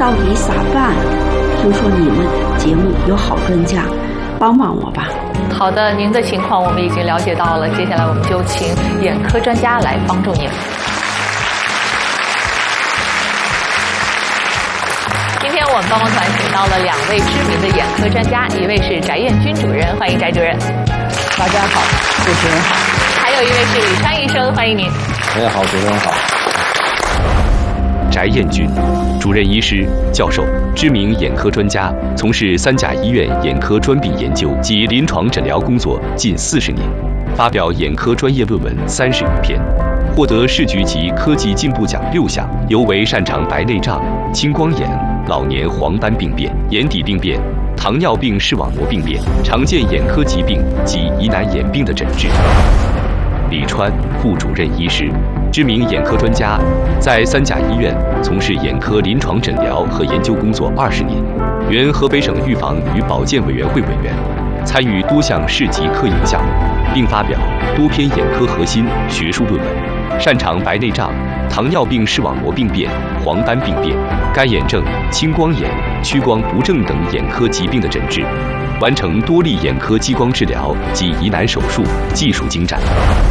到底咋办？听说你们节目有好专家，帮帮我吧。 好的，您的情况我们已经了解到了，接下来我们就请眼科专家来帮助您。今天我们帮忙团请到了2位知名的眼科专家，一位是翟彦军主任，欢迎翟主任。 大家好，主持人好。 还有一位是李川医生，欢迎您。 大家好，主持人好。 翟彦军，主任医师、教授，知名眼科专家，从事3甲医院眼科专病研究及临床诊疗工作近40年，发表眼科专业论文30余篇，获得市局级科技进步奖6项，尤为擅长白内障、青光眼、老年黄斑病变、眼底病变、糖尿病视网膜病变、常见眼科疾病及疑难眼病的诊治。李川，副主任医师，知名眼科专家，在3甲医院从事眼科临床诊疗和研究工作20年，原河北省预防与保健委员会委员，参与多项市级科研项目，并发表多篇眼科核心学术论文，擅长白内障、糖尿病视网膜病变、黄斑病变、干眼症、青光眼、屈光不正等眼科疾病的诊治，完成多例眼科激光治疗及疑难手术，技术精湛。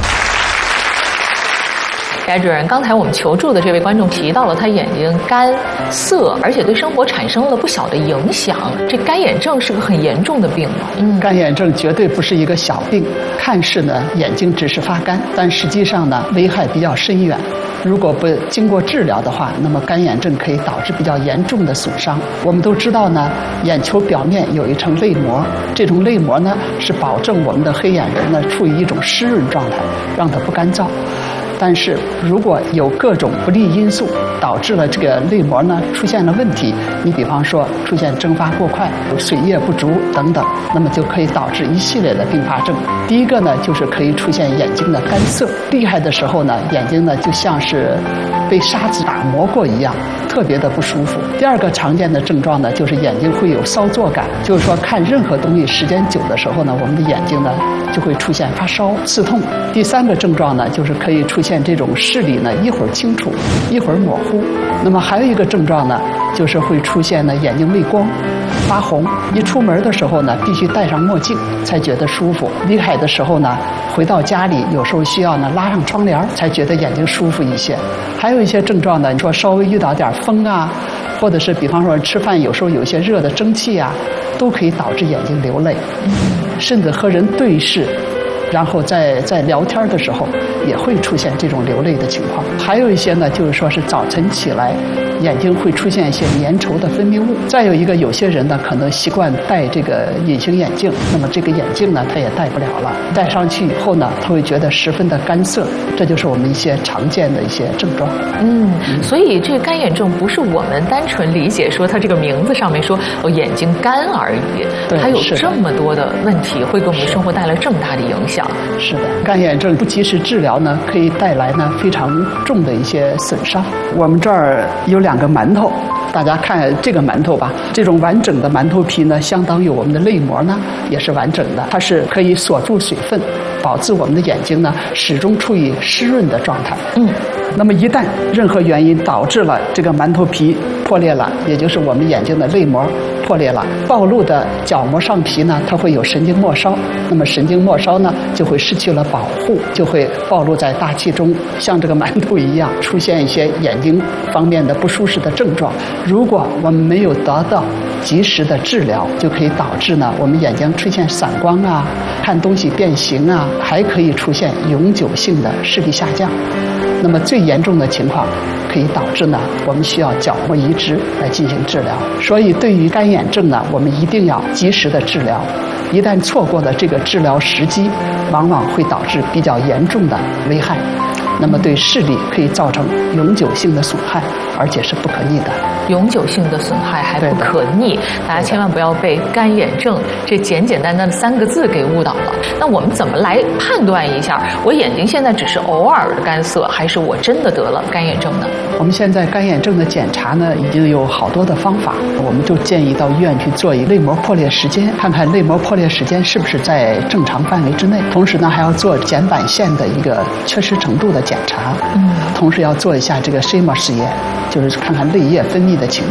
翟主任，刚才我们求助的这位观众提到了他眼睛干涩，而且对生活产生了不小的影响。这干眼症是个很严重的病吗？ 干眼症绝对不是一个小病，看似呢眼睛只是发干，但实际上呢危害比较深远。如果不经过治疗的话，那么干眼症可以导致比较严重的损伤。我们都知道呢，眼球表面有一层泪膜，这种泪膜呢是保证我们的黑眼仁呢处于一种湿润状态，让它不干燥。但是如果有各种不利因素导致了这个泪膜呢出现了问题，你比方说出现蒸发过快、水液不足等等，那么就可以导致一系列的并发症。第一个呢就是可以出现眼睛的干涩，厉害的时候呢眼睛呢就像是被沙子打磨过一样，特别的不舒服。第二个常见的症状呢就是眼睛会有烧作感，就是说看任何东西时间久的时候呢，我们的眼睛呢就会出现发烧、刺痛。第三个症状呢就是可以出现这种视力呢一会儿清楚一会儿模糊。那么还有一个症状呢就是会出现呢眼睛畏光、发红，一出门的时候呢必须戴上墨镜才觉得舒服，离开的时候呢回到家里有时候需要呢拉上窗帘才觉得眼睛舒服一些。还有一些症状呢，你说稍微遇到点风啊，或者是比方说吃饭有时候有一些热的蒸汽啊，都可以导致眼睛流泪，甚至和人对视，然后在聊天的时候也会出现这种流泪的情况。还有一些呢就是说是早晨起来眼睛会出现一些粘稠的分泌物。再有一个，有些人呢可能习惯戴这个隐形眼镜，那么这个眼镜呢他也戴不了了，戴上去以后呢他会觉得十分的干涩，这就是我们一些常见的一些症状。 所以这个干眼症不是我们单纯理解说它这个名字上面说眼睛干而已，它有这么多的问题，会给我们生活带来这么大的影响。 是的，干眼症不及时治疗呢可以带来呢非常重的一些损伤。我们这儿有2个馒头，大家看这个馒头吧，这种完整的馒头皮呢相当于我们的泪膜呢也是完整的，它是可以锁住水分，保持我们的眼睛呢始终处于湿润的状态。那么一旦任何原因导致了这个馒头皮破裂了，也就是我们眼睛的泪膜破裂了，暴露的角膜上皮呢它会有神经末梢，那么神经末梢呢就会失去了保护，就会暴露在大气中，像这个馒头一样出现一些眼睛方面的不舒适的症状。如果我们没有得到及时的治疗，就可以导致呢我们眼睛出现散光啊，看东西变形啊，还可以出现永久性的视力下降。那么最严重的情况可以导致呢我们需要角膜移植来进行治疗。所以对于干眼症呢我们一定要及时的治疗，一旦错过了这个治疗时机，往往会导致比较严重的危害，那么对视力可以造成永久性的损害，而且是不可逆的。 永久性的损害还不可逆，大家千万不要被干眼症这简简单单的3个字给误导了。那我们怎么来判断一下我眼睛现在只是偶尔的干涩，还是我真的得了干眼症呢？ 我们现在干眼症的检查呢已经有好多的方法，我们就建议到医院去做一泪膜破裂时间，看看泪膜破裂时间是不是在正常范围之内，同时呢还要做睑板腺的一个缺失程度的检查，同时要做一下这个 schema 试验，就是看看泪液分泌的情况。